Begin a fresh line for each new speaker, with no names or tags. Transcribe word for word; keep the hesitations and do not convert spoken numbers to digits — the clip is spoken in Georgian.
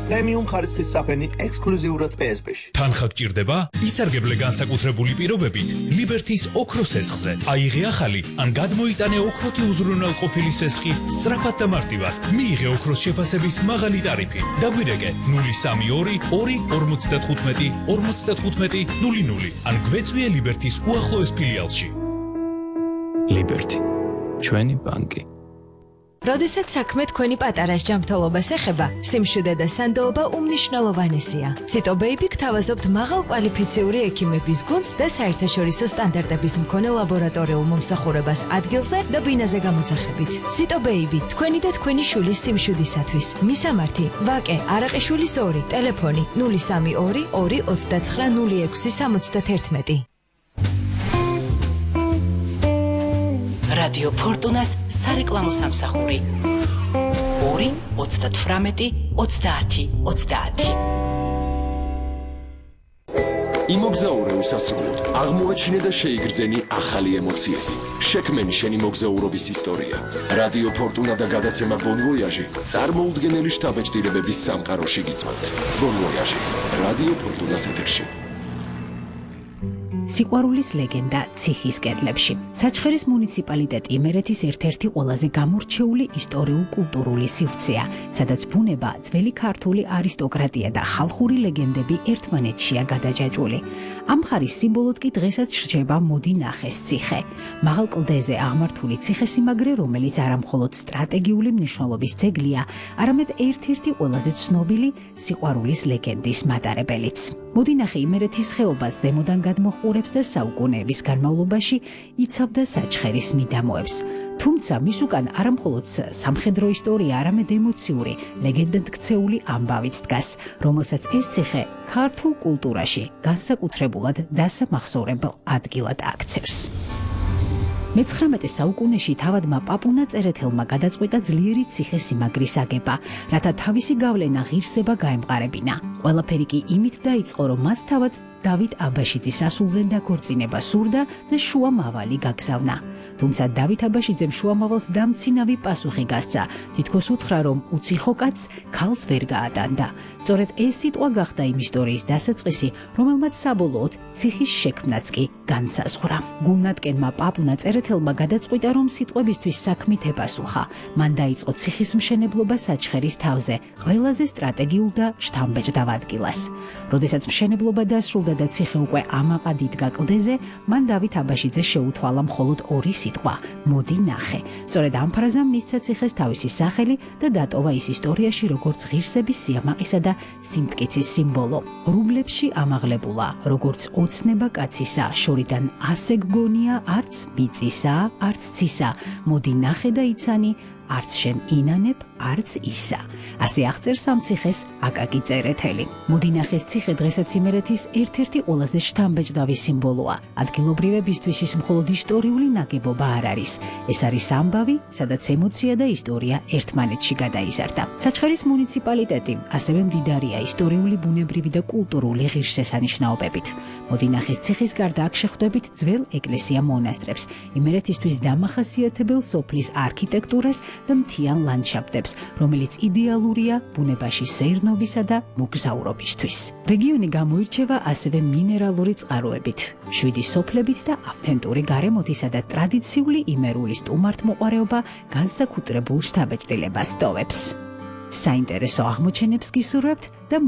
პრემიუმ ხარისხის საფენი ექსკლუზიურად პე ეს პე-ში.
თანხა გჭირდება? ისარგებლე განსაკუთრებული პირობებით ლიბერთის ოქროს სესხზე. აიღე ახალი ან გადმოიტანე ოქროთი უზრუნველყოფილი სესხი სწრაფად და მარტივად. მიიღე ოქროს შეფასების მაღალი ტარიფი. დაგვირეკე ნული სამი ორი ორი ორმოცდათხუთმეტი ორმოცდათხუთმეტი ნული ნული ან გვეწვიე ლიბერთის უახლოეს ფილიალში.
ლიბერთი, ჩვენი ბანკი.
როდესაც საქმე თქვენი პატარას ჯანმრთელობას ეხება, სიმშვიდე და სანდოობა უმნიშვნელოვანესია. ციტობეიბი გთავაზობთ მაღალ კვალიფიციური ექიმების გუნდს და საერთაშორისო სტანდარტების მქონე ლაბორატორიულ მომსახურებას ადგილზე და ბინაზე გამოძახებით. ციტობეიბი, თქვენი და თქვენი შვილის სიმშვიდისათვის. მისამართი: ვაკე არაყიშვილის ორი, ტელეფონი ნული სამი ორი ორი ოცდაცხრა ნული ექვსი სამოცდათერთმეტი.
რადიო ფორტუნას სარეკლამო სამსახური ორი ოცდათვრამეტი ოცდაათი ოცდაათი.
იმოგზაურე უსასრულოდ, აღმოაჩინე და შეიგრძენი ახალი ემოციები. შექმენი შენი მოგზაურობის ისტორია. რადიო ფორტუნა და გადაცემა ბონ ვოიაჟი წარმოუდგენელი შთაბეჭდილებების სამყაროში გიწვევთ. ბონ ვოიაჟი, რადიო ფორტუნას ეთერში.
სიყვარულის ლეგენდა ციხის კედლებში. საჩხერის მუნიციპალიტეტი იმერეთის ერთ-ერთი ყველაზე გამორჩეული ისტორიულ-კულტურული სივრცეა, სადაც ბუნება, ძველი ქართული არისტოკრატია და ხალხური ლეგენდები ერთმანეთშია გადაჯაჭვული. ამ მხარის სიმბოლოდ კი დღესაც რჩება მოდი ნახეს ციხე. მაღალ კლდეზე აღმართული ციხესიმაგრე, რომელიც არამხოლოდ სტრატეგიული მნიშვნელობის ძეგლია, არამედ ერთ-ერთი ყველაზე ცნობილი სიყვარულის ლეგენდის მატარებელიც. მოდი ნახე იმერეთის ხეობას ზემოდან გადმოჰყურებს და საუკუნეების განმავლობაში იცავდა საჩხერის მიდამოებს. თუმცა მის უკან არამხოლოდ სამხედრო ისტორია, არამედ ემოციური, ლეგენდად ქცეული ამბავიც დგას, რომელსაც ეს ციხე ქართულ კულტურაში განსაკუთრებულად დასამახსოვრებელ ადგილად აქცევს. მეცხრამეტე საუკუნეში თავადმა პაპუნა წერეთელმა გადაწყვიტა ძლიერი ციხესიმაგრის აგება, რათა თავისი გავლენა ღირსება გაემყარებინა. ყველაფერი კი იმით დაიწყო, რომ მას თავად დავით აბაშიძის ასულზე დაქორწინება სურდა და შუამავალი გაგზავნა. თუმცა დავით აბაშიძემ შუამავალს დამცინავი პასუხი გასცა, თითქოს უთხრა, რომ უციხო კაცს ქალს ვერ გაატანდა. სწორედ ეს სიტყვა გახდა იმ ისტორიის დასაწყისი, რომელმაც საბოლოოდ ციხის შექმნაც კი განსაზღვრა. გულნატკენმა პაპუნა წერეთელმა გადაწყვიტა, რომ სიტყვებისთვის საქმით ეპასუხა. მან დაიწყო ციხის მშენებლობა საჩხერის თავზე, ყველაზე სტრატეგიულ და შთამბეჭდავ ადგილას. როდესაც მშენებლობა დასრულდა და ციხე უკვე ამაყად იდგა კლდეზე, მან დავით აბაშიძე შეუთვალა მხოლოდ ორი სიტყვა: მოდი ნახე. სწორედ ამ ფრაზამ მისცა ციხეს თავისი სახელი და დატოვა ის ისტორიაში როგორც ღირსების, სიამაყისა და სიმტკიცის სიმბოლო. ღრუბლებში ამაღლებულა, როგორც ოცნება კაცისა, შორიდან ასე გგონია, არც მიწისა, არც ცისა. მოდი ნახე და იცანი, არც შენ ინანებ, არც ისა. ასე აღწერს ამ ციხეს აკაკი წერეთელი. მოდი ნახეს ციხე დღესაც იმერეთის ერთ-ერთი ყველაზე შთამბეჭდავი სიმბოლოა. ადგილობრივებისთვის ის მხოლოდ ისტორიული ნაგებობა არ არის. ეს არის ამბავი, სადაც ემოცია და ისტორია ერთმანეთში გადაიზარდა. საჩხერის მუნიციპალიტეტი ასევე მდიდარია ისტორიული, ბუნებრივი და კულტურული ღირსშესანიშნაობებით. მოდი ნახეს ციხის გარდა აქ შეხვდებით ძველ ეკლესია-მონასტრებს, იმერეთისთვის დამახასიათებელ სოფლის არქიტექტურას და მთიან ლანდშაფტებს, რომელიც იდეალურია ბუნებაში სეირნობისა და მოგზაურობისთვის. რეგიონი გამოირჩევა ასევე მინერალური წყაროებით, შვიდი სოფლებით და ავთენტური გარემოთისა და ტრადიციული იმერული სტუმართმოყვარეობა განსაკუთრებულ შთაბეჭდილებას ტოვებს. საინტერესო აღმოჩენებს გისურვებთ და